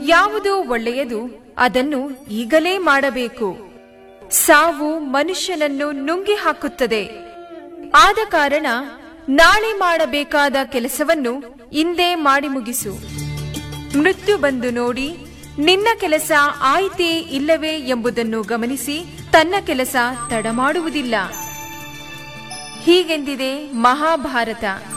ಯಾವುದು ಒಳ್ಳೆಯದು ಅದನ್ನು ಈಗಲೇ ಮಾಡಬೇಕು. ಸಾವು ಮನುಷ್ಯನನ್ನು ನುಂಗಿ ಹಾಕುತ್ತದೆ. ಆದ ಕಾರಣ ನಾಳೆ ಮಾಡಬೇಕಾದ ಕೆಲಸವನ್ನು ಇಂದೇ ಮಾಡಿ ಮುಗಿಸು. ಮೃತ್ಯು ಬಂದು ನೋಡಿ ನಿನ್ನ ಕೆಲಸ ಆಯಿತೇ ಇಲ್ಲವೇ ಎಂಬುದನ್ನು ಗಮನಿಸಿ ತನ್ನ ಕೆಲಸ ತಡ ಮಾಡುವುದಿಲ್ಲ. ಹೀಗೆಂದಿದೆ ಮಹಾಭಾರತ.